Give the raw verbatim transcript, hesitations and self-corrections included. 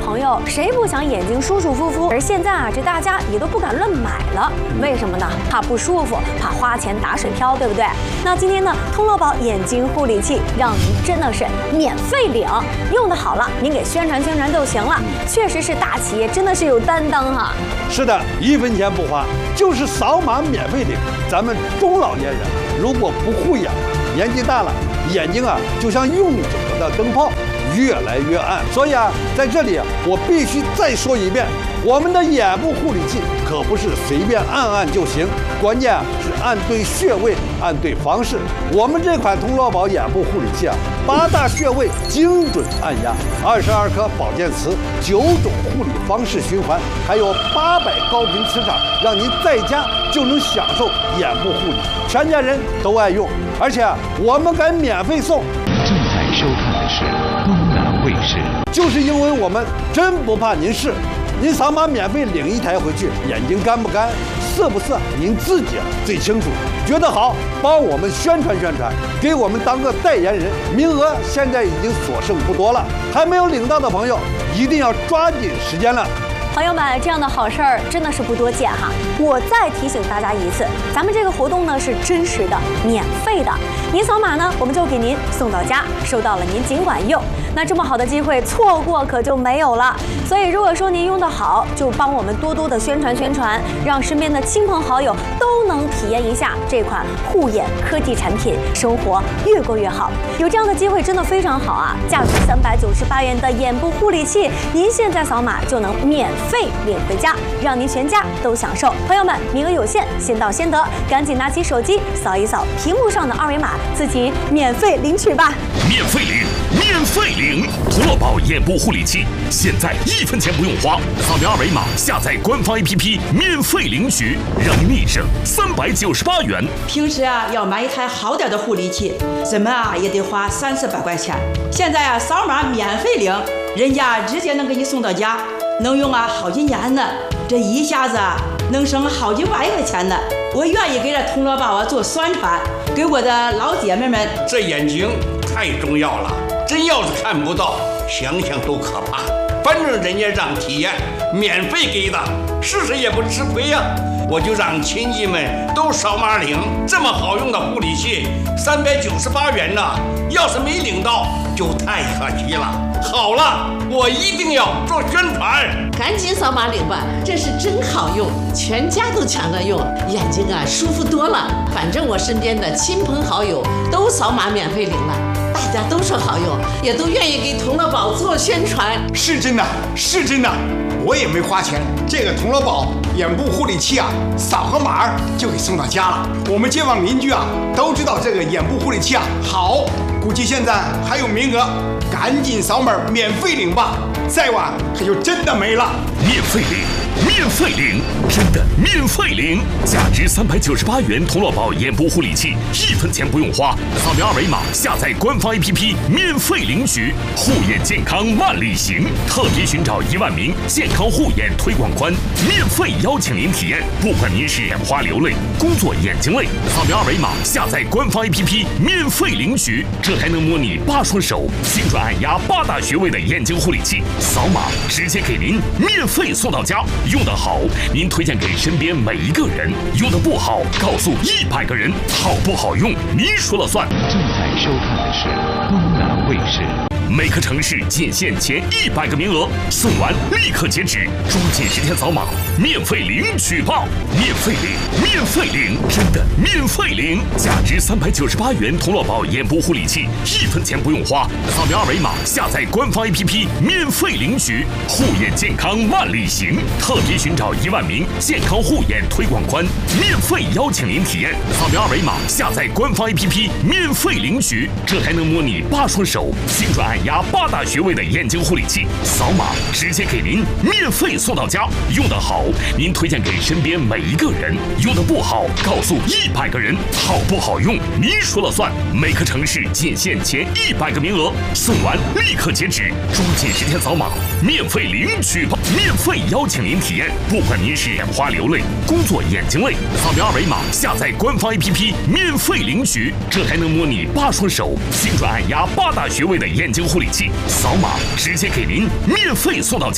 朋友，谁不想眼睛舒舒服服？而现在啊，这大家也都不敢乱买了，为什么呢？怕不舒服，怕花钱打水漂，对不对？那今天呢，通乐宝眼睛护理器让您真的是免费领，用的好了，您给宣传宣传就行了。确实是大企业，真的是有担当哈。 是的，一分钱不花，就是扫码免费领。咱们中老年人如果不护眼，年纪大了，眼睛啊就像用久了的灯泡，越来越暗。所以啊，在这里我必须再说一遍，我们的眼部护理器可不是随便按按就行，关键啊是按对穴位，按对方式。我们这款通乐宝眼部护理器啊，八大穴位精准按压，二十二颗保健词，九种护理方式循环，还有八百高频磁场，让您在家就能享受眼部护理，全家人都爱用。而且啊，我们敢免费送。 正在收看的是东南卫视。 就是因为我们真不怕您试，您扫码免费领一台回去，眼睛干不干、涩不涩，您自己最清楚。觉得好，帮我们宣传宣传，给我们当个代言人。名额现在已经所剩不多了，还没有领到的朋友，一定要抓紧时间了。 朋友们，这样的好事儿真的是不多见哈！我再提醒大家一次，咱们这个活动呢是真实的、免费的，您扫码呢，我们就给您送到家，收到了您尽管用。那这么好的机会，错过可就没有了。所以如果说您用得好，就帮我们多多的宣传宣传，让身边的亲朋好友都能体验一下这款护眼科技产品，生活越过越好。有这样的机会真的非常好啊！价值三百九十八元的眼部护理器，您现在扫码就能免费领回家，让您全家都享受。朋友们，名额有限，先到先得，赶紧拿起手机扫一扫屏幕上的二维码，自己免费领取吧！ 免费领，免费领！通乐宝眼部护理器，现在一分钱不用花，扫描二维码下载官方 A P P， 免费领取，让您立省三百九十八元。 平时啊，要买一台好点的护理器，怎么啊也得花三四百块钱。现在啊，扫码免费领，人家直接能给你送到家。能用啊好几年呢，这一下子啊能省好几万块钱呢。我愿意给这通乐宝啊做宣传，给我的老姐妹们。 这眼睛太重要了，真要是看不到，想想都可怕。反正人家让体验，免费给的，试试也不吃亏呀、啊。我就让亲戚们都扫码领，这么好用的护理器，三百九十八元呢，要是没领到，就太可惜了。好了，我一定要做宣传， 赶紧扫码领吧，这是真好用，全家都抢着用，眼睛啊舒服多了。反正我身边的亲朋好友都扫码免费领了，大家都说好用，也都愿意给通乐宝做宣传。 是真的，是真的，我也没花钱，这个通乐宝眼部护理器啊，扫个码就给送到家了。我们街坊邻居啊都知道这个眼部护理器啊好，估计现在还有名额，赶紧扫码免费领吧，再晚可就真的没了。 免费领，免费领，真的免费领！价值三百九十八元通乐宝眼部护理器，一分钱不用花，扫描二维码下载官方 A P P， 免费领取。护眼健康万里行，特别寻找一万名健康护眼推广官，免费邀请您体验。不管您是眼花流泪、工作眼睛累，扫描二维码下载官方 A P P， 免费领取。这还能模拟八双手，精准按压八大穴位的眼睛护理器，扫码直接给您免费送到家。用得好，您推荐给身边每一个人；用得不好，告诉一百个人。好不好用，您说了算。 正在收看的是东南卫视。 每个城市仅限前一百个名额，送完立刻截止，抓紧时间扫码，免费领取吧！免费领，免费领，真的免费领！价值三百九十八元通乐宝眼部护理器，一分钱不用花，扫描二维码下载官方 A P P， 免费领取。护眼健康万里行，特别寻找一万名健康护眼推广官，免费邀请您体验。扫描二维码下载官方 A P P， 免费领取。这还能模拟八双手，精准按压八大穴位的眼睛护理器，扫码直接给您免费送到家。用得好，您推荐给身边每一个人；用得不好，告诉一百个人。好不好用，您说了算。每个城市仅限前一百个名额，送完立刻截止，抓紧时间扫码，免费领取吧！免费邀请您体验。不管您是眼花流泪、工作眼睛累，扫描二维码下载官方 A P P， 免费领取。这还能模拟八双手，精准按压八大穴位的眼睛护理器，扫码直接给您免费送到家。